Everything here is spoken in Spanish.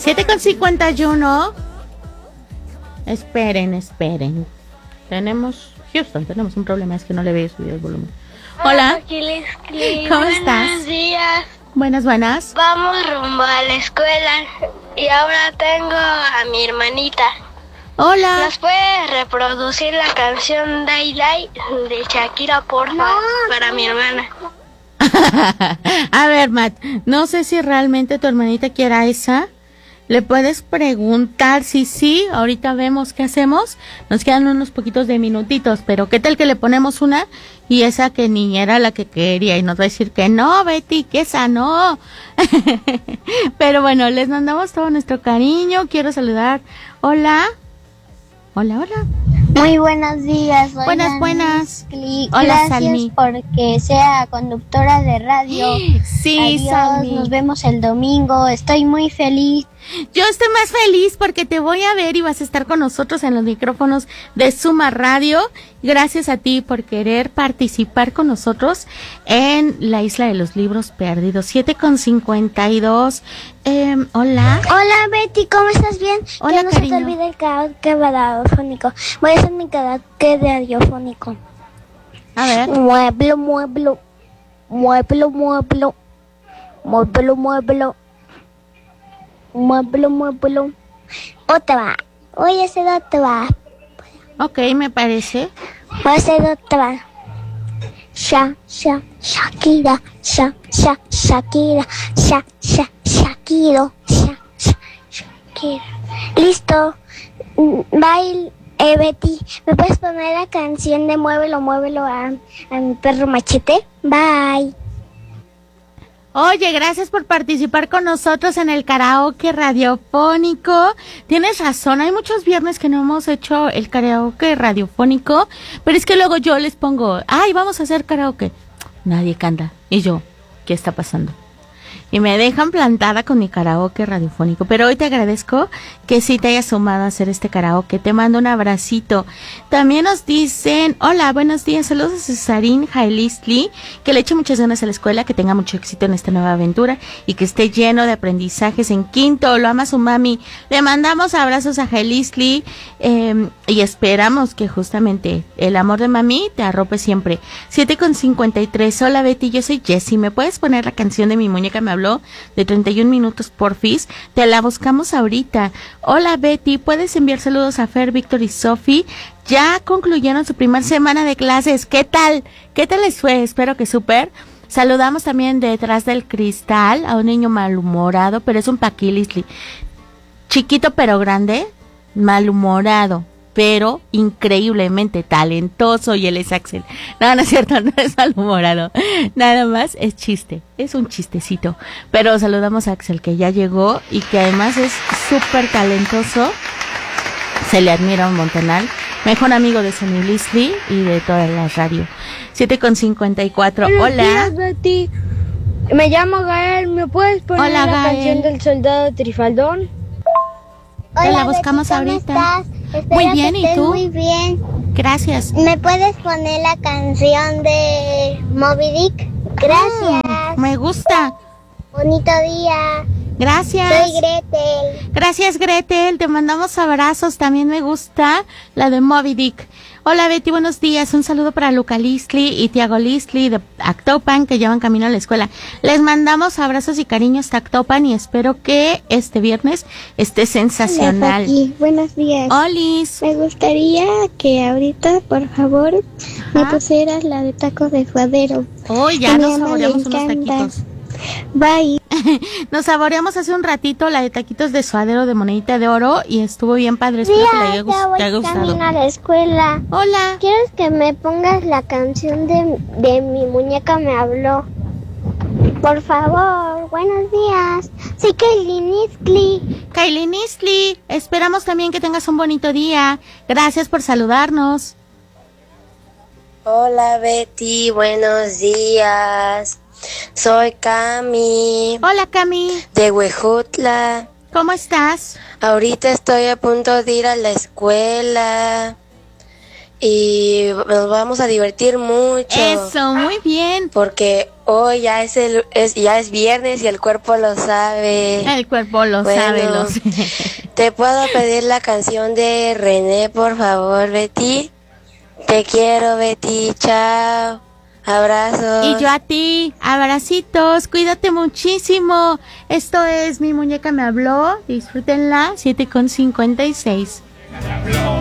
7:51. Esperen. Tenemos un problema, es que no le veo subido el volumen. Hola. ¿Cómo estás? Buenos días. Buenas. Vamos rumbo a la escuela y ahora tengo a mi hermanita. Hola. ¿Nos puede reproducir la canción Dai Dai de Shakira, porfa, para mi hermana? A ver, Matt, no sé si realmente tu hermanita quiera esa. Le puedes preguntar si sí, ahorita vemos qué hacemos. Nos quedan unos poquitos de minutitos, pero ¿qué tal que le ponemos una y esa que ni era la que quería y nos va a decir que no, Betty, que esa no? Pero bueno, les mandamos todo nuestro cariño. Quiero saludar. Hola. Muy buenos días. Soy Buenas. Hola, Gracias Salmi. porque sea conductora de radio. Sí, Adiós, Salmi. nos vemos el domingo. Estoy muy feliz. Yo estoy más feliz porque te voy a ver y vas a estar con nosotros en los micrófonos de Suma Radio. Gracias a ti por querer participar con nosotros en la Isla de los Libros Perdidos. 7:52. Hola. Hola Betty, ¿cómo estás? Bien. Hola, que no cariño. se te olvide el karaoke radiofónico. Voy a hacer mi karaoke radiofónico. A ver. Muévelo. Otra. Voy a hacer otra. Ok, me parece. Voy a hacer otra. Shakira. Shakira. Listo. Bye, Betty. ¿Me puedes poner la canción de Muévelo a mi perro Machete? Bye. Oye, gracias por participar con nosotros en el karaoke radiofónico. Tienes razón, hay muchos viernes que no hemos hecho el karaoke radiofónico, pero es que luego yo les pongo, ay, vamos a hacer karaoke. Nadie canta. Y yo, ¿qué está pasando? Y me dejan plantada con mi karaoke radiofónico. Pero hoy te agradezco que sí te hayas sumado a hacer este karaoke. Te mando un abracito. También nos dicen, hola, buenos días, saludos a Cesarín Jailistli, que le eche muchas ganas a la escuela, que tenga mucho éxito en esta nueva aventura y que esté lleno de aprendizajes en quinto. Lo ama su mami. Le mandamos abrazos a Jailistli y esperamos que justamente el amor de mami te arrope siempre. 7:53. Hola Betty, yo soy Jessie. ¿Me puedes poner la canción de Mi Muñeca Me Habló de 31 minutos porfis? Te la buscamos ahorita. Hola Betty, ¿puedes enviar saludos a Fer, Víctor y Sofi? Ya concluyeron su primer semana de clases. ¿Qué tal? ¿Qué tal les fue? Espero que súper. Saludamos también detrás del cristal a un niño malhumorado, pero es un paquilisli. Chiquito pero grande, malhumorado, pero increíblemente talentoso, y él es Axel. No es cierto, no es malhumorado. Nada más es chiste, es un chistecito. Pero saludamos a Axel, que ya llegó y que además es súper talentoso. Se le admira un montonal. Mejor amigo de Sonny Lisli y de toda la radio. 7:54. Hola. Buenos días, Betty. Me llamo Gael. ¿Me puedes poner Hola, la Gael. canción del soldado Trifaldón? Te la Betty, buscamos ¿cómo ahorita. estás? Espero Muy bien, que ¿y estés tú? Muy bien. Gracias. ¿Me puedes poner la canción de Moby Dick? Gracias. Me gusta. Bonito día. Gracias. Soy Gretel. Gracias, Gretel. Te mandamos abrazos. También me gusta la de Moby Dick. Hola, Betty. Buenos días. Un saludo para Luca Listli y Tiago Listli de Actopan, que llevan camino a la escuela. Les mandamos abrazos y cariños a Actopan y espero que este viernes esté sensacional. Hola, buenos días. Olis. Me gustaría que ahorita, por favor, me pusieras la de tacos de suadero. Uy, ya A mi nos mamá le saboreamos unos encanta. taquitos. Bye. Nos saboreamos hace un ratito la de taquitos de suadero de monedita de oro y estuvo bien padre. Espero que le Ya voy te haya gustado. camino a la escuela. Hola. ¿Quieres que me pongas la canción de Mi Muñeca Me Habló? Por favor, buenos días. Soy Kylie Niskley. Kylie Nisli, esperamos también que tengas un bonito día. Gracias por saludarnos. Hola Betty, buenos días. Soy Cami, Hola, Cami. de Huejutla. ¿Cómo estás? Ahorita estoy a punto de ir a la escuela y nos vamos a divertir mucho. Eso, muy bien. Porque Hoy ya ya es viernes y el cuerpo lo sabe. El cuerpo lo sabe, lo sé. ¿Te puedo pedir la canción de René, por favor, Betty? Te quiero, Betty. Chao. Abrazos. Y yo a ti, abracitos, cuídate muchísimo. Esto es Mi Muñeca Me Habló, disfrútenla, 7:56.